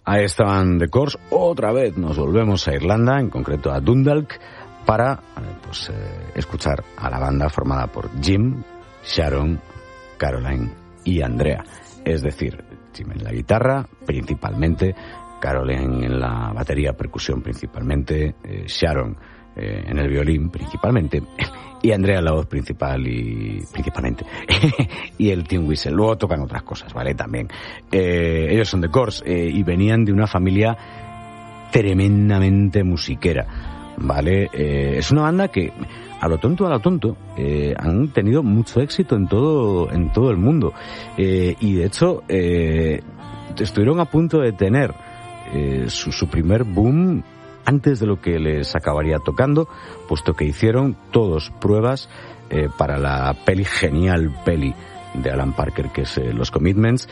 Ahí estaban The Corrs. Otra vez nos volvemos a Irlanda, en concreto a Dundalk, para escuchar a la banda formada por Jim, Sharon, Caroline y Andrea. Es decir, Jim en la guitarra, principalmente, Caroline en la batería, percusión principalmente, Sharon en el violín principalmente, y Andrea en la voz principalmente, y el tin whistle. Luego tocan otras cosas, ¿vale? También. Ellos son The Corrs y venían de una familia tremendamente musiquera, ¿vale? Es una banda que, a lo tonto, han tenido mucho éxito en todo el mundo. Y de hecho, estuvieron a punto de tener su primer boom antes de lo que les acabaría tocando, puesto que hicieron todos pruebas para la genial peli de Alan Parker, que es Los Commitments.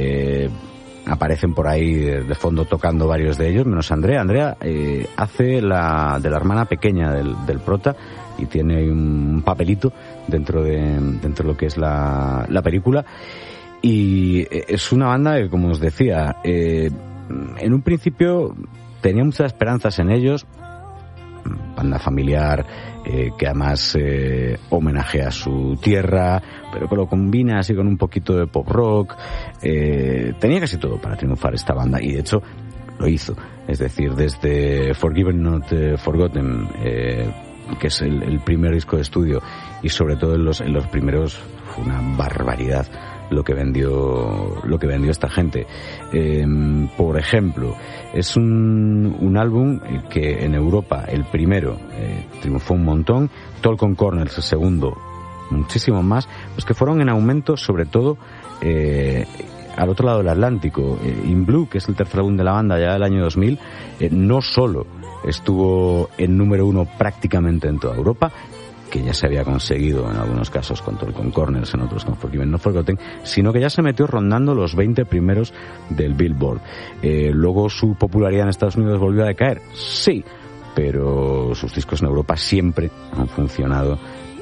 Aparecen por ahí de fondo tocando varios de ellos, menos Andrea. Andrea hace de la hermana pequeña del prota y tiene un papelito dentro de lo que es la película. Y es una banda que, como os decía, en un principio tenía muchas esperanzas en ellos. Banda familiar que además homenajea a su tierra, pero que lo combina así con un poquito de pop rock. Tenía casi todo para triunfar esta banda, y de hecho lo hizo. Es decir, desde Forgiven Not Forgotten, que es el primer disco de estudio, y sobre todo en los primeros, fue una barbaridad lo que vendió esta gente. Por ejemplo, es un álbum que en Europa el primero triunfó un montón, Talk on Corners el segundo muchísimo más, pues que fueron en aumento sobre todo al otro lado del Atlántico. In Blue, que es el tercer álbum de la banda ya del año 2000, no solo estuvo en número 1 prácticamente en toda Europa, que ya se había conseguido en algunos casos con Talk on Corners, en otros con Forgiven Not Forgotten, sino que ya se metió rondando los 20 primeros del Billboard. Luego su popularidad en Estados Unidos volvió a decaer, sí, pero sus discos en Europa siempre han funcionado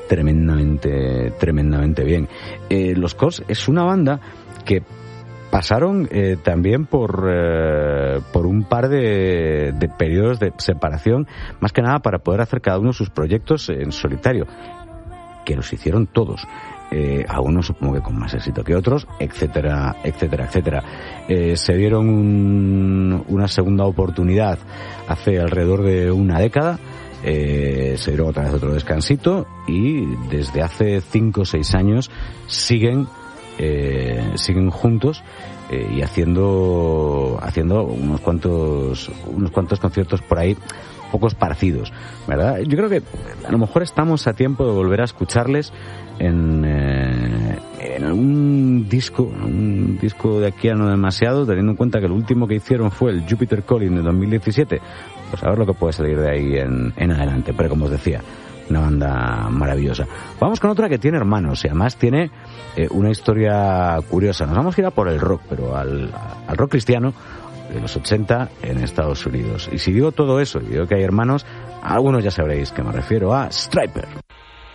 tremendamente bien. Los Corrs es una banda que pasaron también por un par de periodos de separación, más que nada para poder hacer cada uno sus proyectos en solitario, que los hicieron todos. Algunos supongo que con más éxito que otros, etcétera. Se dieron una segunda oportunidad hace alrededor de una década. Se dieron otra vez otro descansito, y desde hace 5 o 6 años siguen juntos y haciendo unos cuantos conciertos por ahí, poco esparcidos, ¿verdad? Yo creo que a lo mejor estamos a tiempo de volver a escucharles en un disco de aquí a no demasiado, teniendo en cuenta que el último que hicieron fue el Jupiter Calling de 2017. Pues a ver lo que puede salir de ahí en adelante. Pero como os decía, una banda maravillosa. Vamos con otra que tiene hermanos y además tiene una historia curiosa. Nos vamos a ir a por el rock, pero al rock cristiano de los 80 en Estados Unidos. Y si digo todo eso y digo que hay hermanos, algunos ya sabréis que me refiero a Stryper.